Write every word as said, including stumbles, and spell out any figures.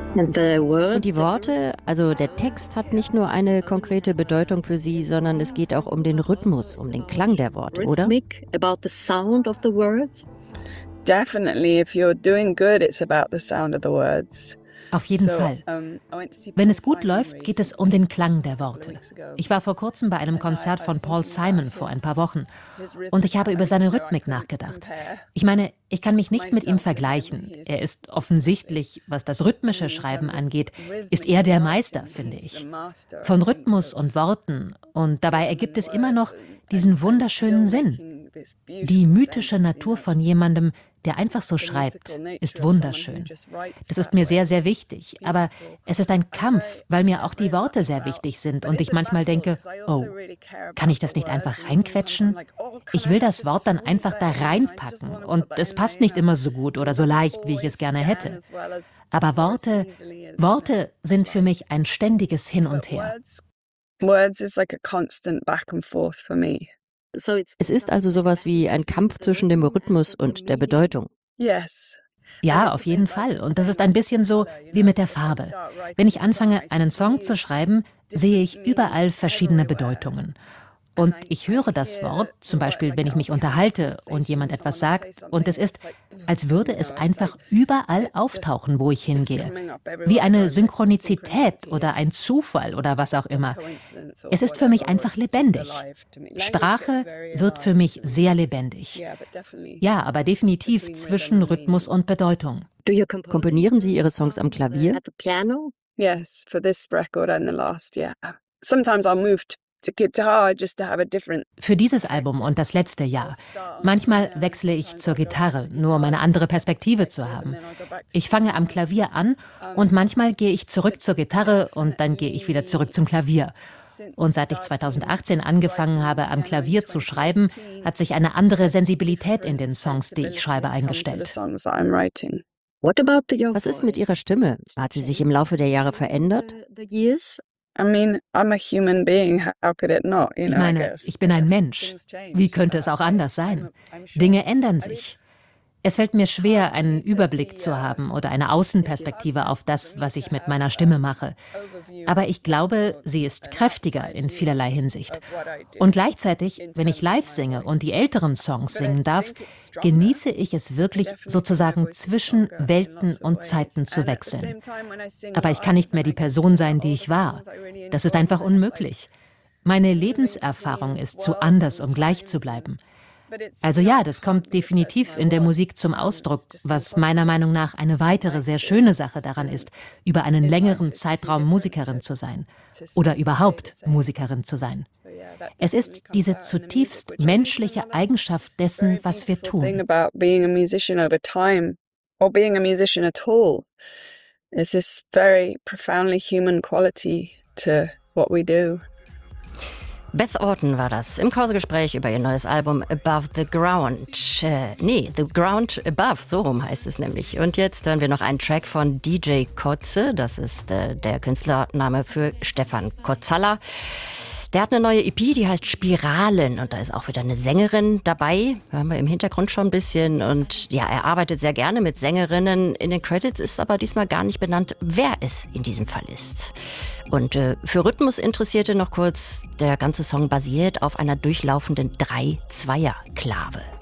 Und die Worte, also der Text hat nicht nur eine konkrete Bedeutung für Sie, sondern es geht auch um den Rhythmus, um den Klang der Worte, oder? Definitely, if you're doing good, it's about the sound of the words. Auf jeden Fall. Wenn es gut läuft, geht es um den Klang der Worte. Ich war vor kurzem bei einem Konzert von Paul Simon vor ein paar Wochen und ich habe über seine Rhythmik nachgedacht. Ich meine, ich kann mich nicht mit ihm vergleichen. Er ist offensichtlich, was das rhythmische Schreiben angeht, ist er der Meister, finde ich. Von Rhythmus und Worten, und dabei ergibt es immer noch diesen wunderschönen Sinn. Die mythische Natur von jemandem, der einfach so schreibt, ist wunderschön. Das ist mir sehr, sehr wichtig. Aber es ist ein Kampf, weil mir auch die Worte sehr wichtig sind und ich manchmal denke, oh, kann ich das nicht einfach reinquetschen? Ich will das Wort dann einfach da reinpacken und es passt nicht immer so gut oder so leicht, wie ich es gerne hätte. Aber Worte, Worte sind für mich ein ständiges Hin und Her. Words is like a constant back and forth for me. Es ist also sowas wie ein Kampf zwischen dem Rhythmus und der Bedeutung. Yes. Ja, auf jeden Fall. Und das ist ein bisschen so wie mit der Farbe. Wenn ich anfange, einen Song zu schreiben, sehe ich überall verschiedene Bedeutungen. Und ich höre das Wort, zum Beispiel, wenn ich mich unterhalte und jemand etwas sagt, und es ist, als würde es einfach überall auftauchen, wo ich hingehe. Wie eine Synchronizität oder ein Zufall oder was auch immer. Es ist für mich einfach lebendig. Sprache wird für mich sehr lebendig. Ja, aber definitiv zwischen Rhythmus und Bedeutung. Komponieren Sie Ihre Songs am Klavier? Yes, for this record and the last, yeah. Sometimes I'll move to Für dieses Album und das letzte Jahr. Manchmal wechsle ich zur Gitarre, nur um eine andere Perspektive zu haben. Ich fange am Klavier an und manchmal gehe ich zurück zur Gitarre und dann gehe ich wieder zurück zum Klavier. Und seit ich zweitausendachtzehn angefangen habe, am Klavier zu schreiben, hat sich eine andere Sensibilität in den Songs, die ich schreibe, eingestellt. Was ist mit Ihrer Stimme? Hat sie sich im Laufe der Jahre verändert? I mean, I'm a human being. How could it not? You know, ich meine, ich bin ein Mensch. Wie könnte es auch anders sein? Dinge ändern sich. Es fällt mir schwer, einen Überblick zu haben oder eine Außenperspektive auf das, was ich mit meiner Stimme mache. Aber ich glaube, sie ist kräftiger in vielerlei Hinsicht. Und gleichzeitig, wenn ich live singe und die älteren Songs singen darf, genieße ich es wirklich, sozusagen zwischen Welten und Zeiten zu wechseln. Aber ich kann nicht mehr die Person sein, die ich war. Das ist einfach unmöglich. Meine Lebenserfahrung ist zu anders, um gleich zu bleiben. Also ja, das kommt definitiv in der Musik zum Ausdruck, was meiner Meinung nach eine weitere sehr schöne Sache daran ist, über einen längeren Zeitraum Musikerin zu sein oder überhaupt Musikerin zu sein. Es ist diese zutiefst menschliche Eigenschaft dessen, was wir tun. Es ist very profoundly human quality to what we do. Beth Orton war das im Kausegespräch über ihr neues Album Above the Ground. Äh, nee, The Ground Above, so rum heißt es nämlich. Und jetzt hören wir noch einen Track von D J Kotze. Das ist äh, der Künstlername für Stefan Kotzalla. Der hat eine neue E P, die heißt Spiralen. Und da ist auch wieder eine Sängerin dabei. Hören wir im Hintergrund schon ein bisschen. Und ja, er arbeitet sehr gerne mit Sängerinnen. In den Credits ist aber diesmal gar nicht benannt, wer es in diesem Fall ist. Und äh, für Rhythmusinteressierte noch kurz, der ganze Song basiert auf einer durchlaufenden drei Zweier-Klave.